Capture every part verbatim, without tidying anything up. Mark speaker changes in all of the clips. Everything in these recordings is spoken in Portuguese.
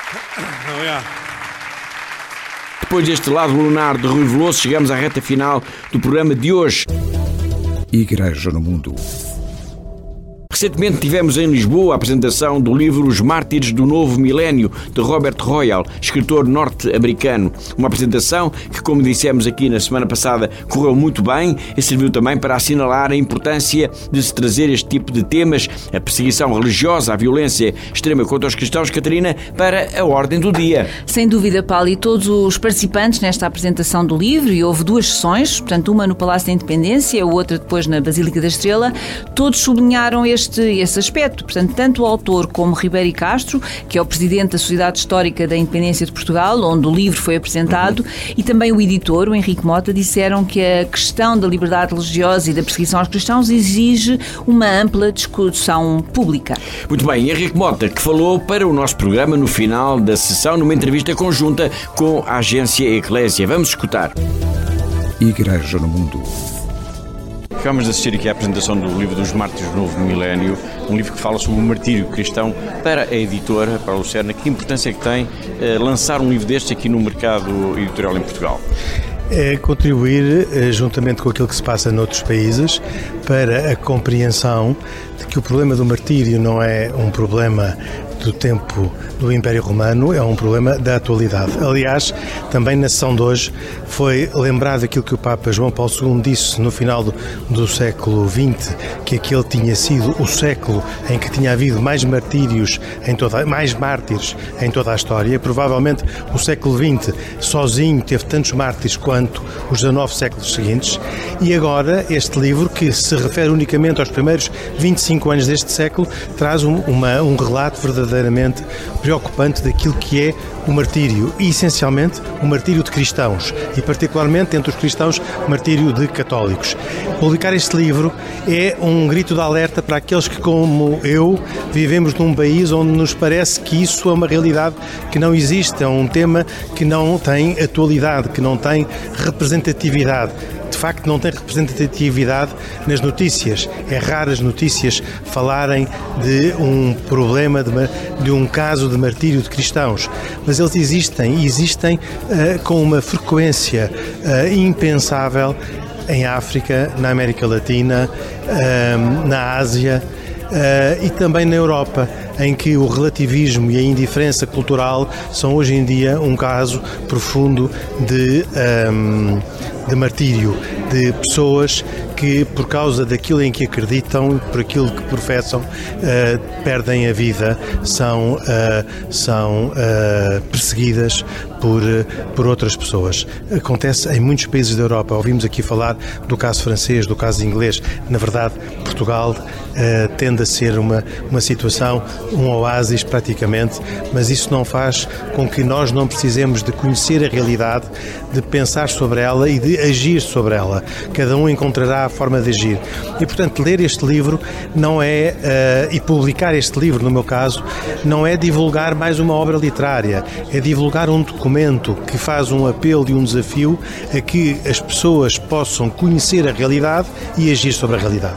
Speaker 1: Obrigado.
Speaker 2: Depois deste lado lunar de Rui Veloso, chegamos à reta final do programa de hoje.
Speaker 3: Igreja no Mundo.
Speaker 2: Recentemente tivemos em Lisboa a apresentação do livro Os Mártires do Novo Milénio, de Robert Royal, escritor norte-americano. Uma apresentação que, como dissemos aqui na semana passada, correu muito bem e serviu também para assinalar a importância de se trazer este tipo de temas, a perseguição religiosa, a violência extrema contra os cristãos, Catarina, para a ordem do dia.
Speaker 4: Sem dúvida, Paulo, e todos os participantes nesta apresentação do livro, e houve duas sessões, portanto uma no Palácio da Independência, a outra depois na Basílica da Estrela, todos sublinharam este esse aspecto. Portanto, tanto o autor como Ribeiro Castro, que é o presidente da Sociedade Histórica da Independência de Portugal, onde o livro foi apresentado, uhum. e também o editor, o Henrique Mota, disseram que a questão da liberdade religiosa e da perseguição aos cristãos exige uma ampla discussão pública.
Speaker 2: Muito bem, Henrique Mota, que falou para o nosso programa no final da sessão, numa entrevista conjunta com a agência Eclésia. Vamos escutar.
Speaker 3: Igreja no Mundo.
Speaker 2: Acabamos de assistir aqui à apresentação do livro dos Mártires do Novo Milénio, um livro que fala sobre o martírio cristão. Para a editora, para a Lucerna, que importância é que tem eh, lançar um livro deste aqui no mercado editorial em Portugal?
Speaker 5: É contribuir, juntamente com aquilo que se passa noutros países, para a compreensão de que o problema do martírio não é um problema do tempo do Império Romano, é um problema da atualidade. Aliás, também na sessão de hoje foi lembrado aquilo que o Papa João Paulo segundo disse no final do, do século vinte, que aquele tinha sido o século em que tinha havido mais martírios, em toda, mais mártires em toda a história. Provavelmente o século vinte sozinho teve tantos mártires quanto os dezanove séculos seguintes. E agora este livro, que se refere unicamente aos primeiros vinte e cinco anos deste século, traz um, uma, um relato verdadeiramente preocupante daquilo que é o martírio, e essencialmente o martírio de cristãos, e particularmente entre os cristãos o martírio de católicos. Publicar este livro é um grito de alerta para aqueles que, como eu, vivemos num país onde nos parece que isso é uma realidade que não existe, é um tema que não tem atualidade, que não tem representatividade. De facto, não tem representatividade nas notícias. É raro as notícias falarem de um problema, de, de um caso de martírio de cristãos. Mas eles existem, e existem uh, com uma frequência uh, impensável em África, na América Latina, uh, na Ásia uh, e também na Europa, em que o relativismo e a indiferença cultural são hoje em dia um caso profundo de... Um, de martírio, de pessoas que, por causa daquilo em que acreditam, por aquilo que professam, uh, perdem a vida, são, uh, são uh, perseguidas por, uh, por outras pessoas. Acontece em muitos países da Europa. Ouvimos aqui falar do caso francês, do caso inglês. Na verdade, Portugal uh, tende a ser uma, uma situação, um oásis praticamente, mas isso não faz com que nós não precisemos de conhecer a realidade, de pensar sobre ela e de agir sobre ela. Cada um encontrará a forma de agir. E, portanto, ler este livro não é, uh, e publicar este livro, no meu caso, não é divulgar mais uma obra literária, é divulgar um documento que faz um apelo e um desafio a que as pessoas possam conhecer a realidade e agir sobre a realidade.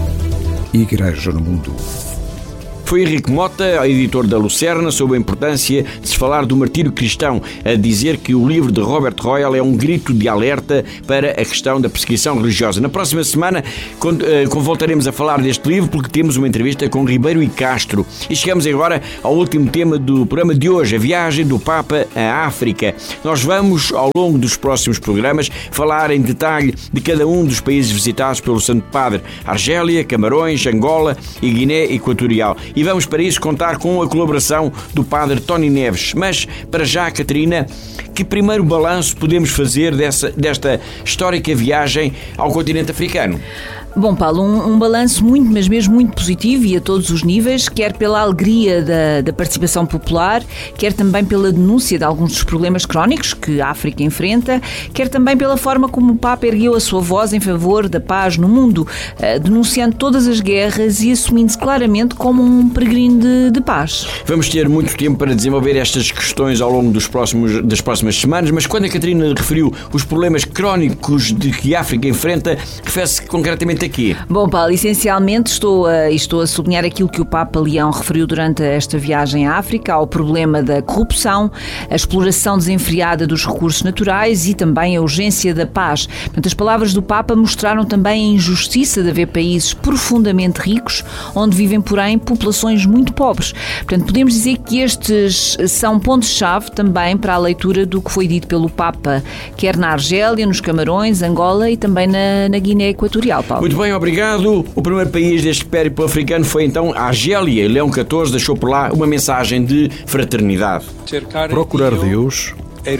Speaker 3: Igreja no Mundo.
Speaker 2: Foi Henrique Mota, editor da Lucerna, sobre a importância de se falar do martírio cristão, a dizer que o livro de Robert Royal é um grito de alerta para a questão da perseguição religiosa. Na próxima semana voltaremos a falar deste livro, porque temos uma entrevista com Ribeiro e Castro. E chegamos agora ao último tema do programa de hoje, a viagem do Papa à África. Nós vamos, ao longo dos próximos programas, falar em detalhe de cada um dos países visitados pelo Santo Padre: Argélia, Camarões, Angola e Guiné Equatorial. E vamos para isso contar com a colaboração do Padre Tony Neves. Mas, para já, Catarina, que primeiro balanço podemos fazer dessa, desta histórica viagem ao continente africano?
Speaker 4: Bom, Paulo, um, um balanço muito, mas mesmo muito positivo e a todos os níveis, quer pela alegria da, da participação popular, quer também pela denúncia de alguns dos problemas crónicos que a África enfrenta, quer também pela forma como o Papa ergueu a sua voz em favor da paz no mundo, uh, denunciando todas as guerras e assumindo-se claramente como um peregrino de, de paz.
Speaker 2: Vamos ter muito tempo para desenvolver estas questões ao longo dos próximos, das próximas semanas, mas quando a Catarina referiu os problemas crónicos de que a África enfrenta, refere-se concretamente essencialmente aqui?
Speaker 4: Bom, Paulo, essencialmente estou a, estou a sublinhar aquilo que o Papa Leão referiu durante esta viagem à África, ao problema da corrupção, a exploração desenfreada dos recursos naturais e também a urgência da paz. Portanto, as palavras do Papa mostraram também a injustiça de haver países profundamente ricos, onde vivem, porém, populações muito pobres. Portanto, podemos dizer que estes são pontos-chave também para a leitura do que foi dito pelo Papa, quer na Argélia, nos Camarões, Angola e também na, na Guiné Equatorial, Paulo.
Speaker 2: Muito bem, obrigado. O primeiro país deste périplo africano foi então a Argélia. Leão catorze deixou por lá uma mensagem de fraternidade.
Speaker 1: Procurar Deus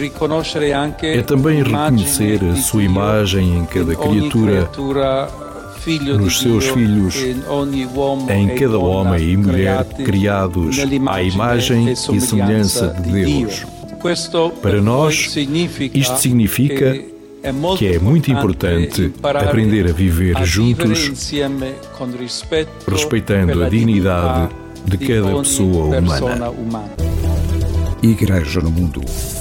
Speaker 1: é também reconhecer a sua imagem em cada criatura, nos seus filhos, em cada homem e mulher criados à imagem e semelhança de Deus. Para nós, isto significa que é muito importante aprender a viver juntos, respeitando a dignidade de cada pessoa humana.
Speaker 3: Igreja no Mundo.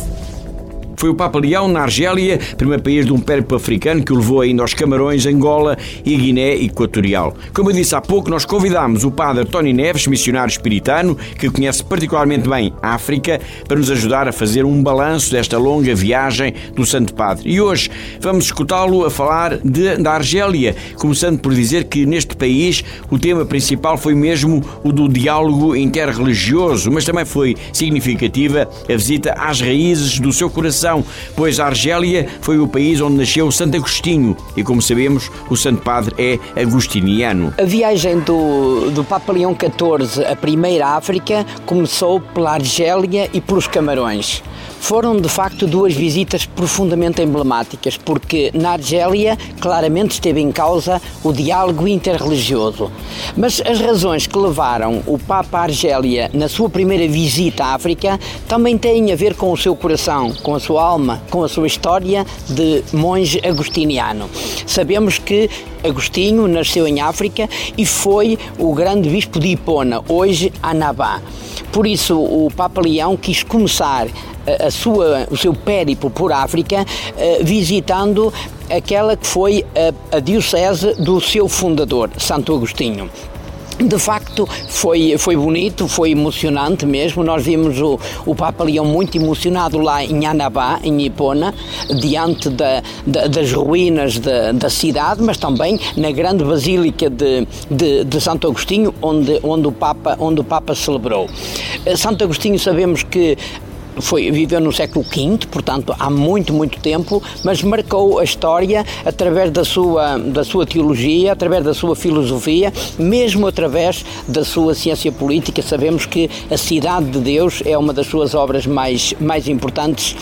Speaker 2: Foi o Papa Leão na Argélia, primeiro país de um périplo africano que o levou ainda aos Camarões, Angola e Guiné Equatorial. Como eu disse há pouco, nós convidámos o padre Tony Neves, missionário espiritano, que conhece particularmente bem a África, para nos ajudar a fazer um balanço desta longa viagem do Santo Padre. E hoje vamos escutá-lo a falar de, da Argélia, começando por dizer que neste país o tema principal foi mesmo o do diálogo interreligioso, mas também foi significativa a visita às raízes do seu coração, pois a Argélia foi o país onde nasceu Santo Agostinho e, como sabemos, o Santo Padre é agostiniano.
Speaker 6: A viagem do, do Papa Leão catorze, a primeira África, começou pela Argélia e pelos Camarões. Foram, de facto, duas visitas profundamente emblemáticas, porque na Argélia claramente esteve em causa o diálogo interreligioso. Mas as razões que levaram o Papa à Argélia na sua primeira visita à África também têm a ver com o seu coração, com a sua alma, com a sua história de monge agostiniano. Sabemos que Agostinho nasceu em África e foi o grande bispo de Hipona, hoje Annaba. Por isso, o Papa Leão quis começar a sua, o seu périplo por África visitando aquela que foi a, a diocese do seu fundador, Santo Agostinho. De facto, foi, foi bonito, foi emocionante mesmo. Nós vimos o, o Papa Leão muito emocionado lá em Annaba, em Hipona, diante da, da, das ruínas da, da cidade, mas também na grande basílica de, de, de Santo Agostinho, onde, onde, o Papa, onde o Papa celebrou. Santo Agostinho, sabemos que Foi, viveu no século quinto, portanto há muito, muito tempo, mas marcou a história através da sua, da sua teologia, através da sua filosofia, mesmo através da sua ciência política. Sabemos que a Cidade de Deus é uma das suas obras mais, mais importantes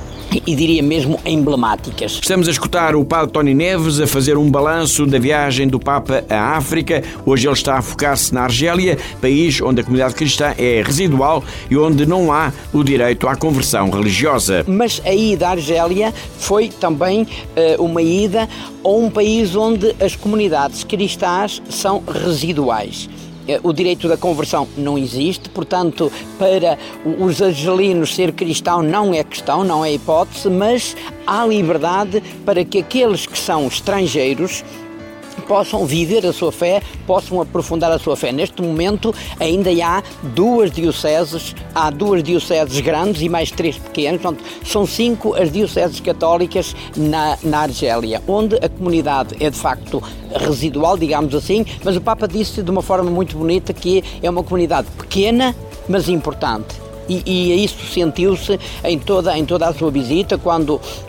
Speaker 6: e diria mesmo emblemáticas.
Speaker 2: Estamos a escutar o padre Tony Neves a fazer um balanço da viagem do Papa à África. Hoje ele está a focar-se na Argélia, país onde a comunidade cristã é residual e onde não há o direito à conversão religiosa.
Speaker 6: Mas a ida à Argélia foi também uh, uma ida a um país onde as comunidades cristãs são residuais. O direito da conversão não existe, portanto, para os argelinos ser cristão não é questão, não é hipótese, mas há liberdade para que aqueles que são estrangeiros possam viver a sua fé, possam aprofundar a sua fé. Neste momento ainda há duas dioceses, há duas dioceses grandes e mais três pequenas, portanto, são cinco as dioceses católicas na, na Argélia, onde a comunidade é de facto residual, digamos assim, mas o Papa disse de uma forma muito bonita que é uma comunidade pequena, mas importante. E, e isso sentiu-se em toda, em toda a sua visita, quando